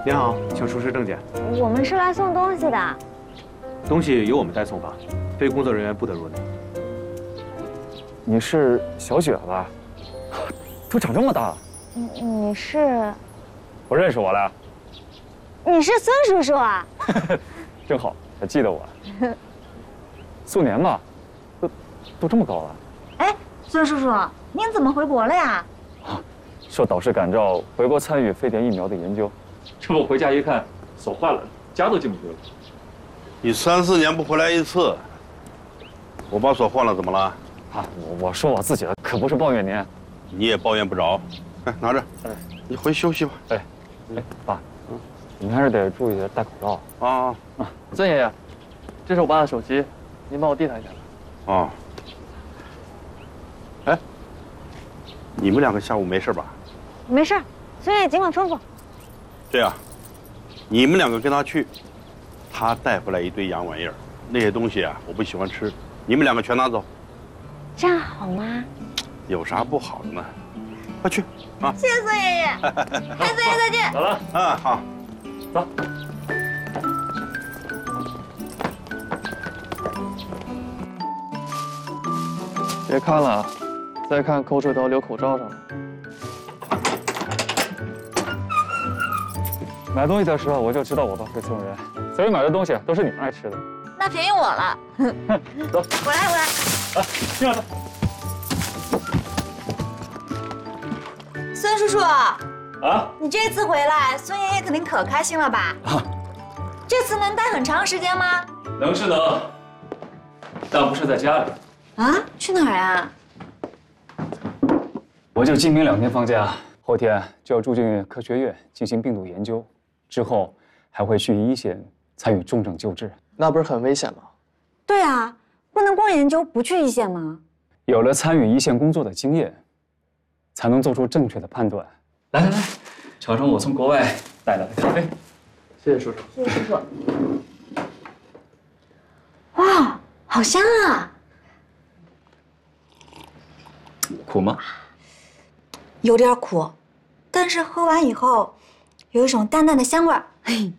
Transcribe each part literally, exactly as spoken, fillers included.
您好，请出示证件。 我们是来送东西的。 东西由我们代送吧，非工作人员不得入内。 你是小雪吧？都长这么大了。 你你是？ 不认识我了？ 你是孙叔叔啊？ 正好还记得我。素年嘛，都都这么高了。 哎，孙叔叔，您怎么回国了呀？ 啊，受导师感召回国参与非典疫苗的研究。这不回家一看，手坏了，家都进不去了。 你三四年不回来一次，我把锁换了，怎么了？ 啊，我我说我自己的，可不是抱怨您。 你也抱怨不着。哎，拿着，哎，你回去休息吧。 哎，哎，爸，嗯，您还是得注意戴口罩啊啊！孙爷爷，这是我爸的手机，您帮我递他一下吧。 啊。哎，你们两个下午没事吧？ 没事，孙爷爷尽管吩咐。 这样，你们两个跟他去，他带回来一堆洋玩意儿，那些东西啊，我不喜欢吃，你们两个全拿走。 这样好吗？ 有啥不好的呢？快去啊！ 谢谢孙爷爷，嗨，孙爷爷再见。 走了， 啊，好， 走。 别看了，再看口水都流口罩上了。 买东西的时候我就知道我爸会送人，所以买的东西都是你们爱吃的。 那便宜我了。 走， 我来，我来。 啊，进来吧。 孙叔叔， 啊， 你这次回来，孙爷爷肯定可开心了吧？ 啊， 这次能待很长时间吗？ 能是能，但不是在家里。 啊？去哪儿啊？ 我就今明两天放假，后天就要住进科学院进行病毒研究，之后还会去一线参与重症救治。 那不是很危险吗？ 对啊，不能光研究不去一线吗？ 有了参与一线工作的经验，才能做出正确的判断。来来来，尝尝我从国外带来的咖啡。 谢谢叔叔。 谢谢叔叔。哇，好香啊！ 苦吗？ 有点苦，但是喝完以后，有一种淡淡的香味儿。嘿，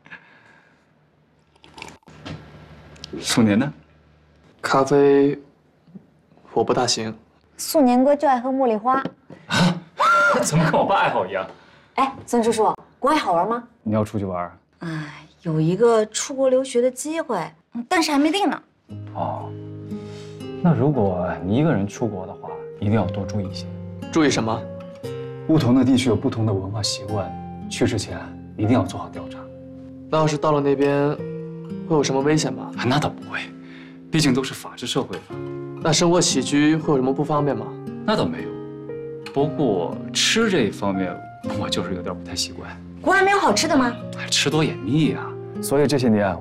素年呢？ 咖啡我不大行。 素年哥就爱喝茉莉花。 啊？怎么跟我爸爱好一样？ 哎，孙叔叔，国外好玩吗？ 你要出去玩？ 哎，有一个出国留学的机会，但是还没定呢。 哦，那如果你一个人出国的话，一定要多注意一些。 注意什么？ 不同的地区有不同的文化习惯，去之前一定要做好调查。 那要是到了那边，会有什么危险吗？ 那倒不会，毕竟都是法治社会了。 那生活起居会有什么不方便吗？ 那倒没有，不过吃这一方面，我就是有点不太习惯。 国外没有好吃的吗？ 吃多也腻呀。所以这些年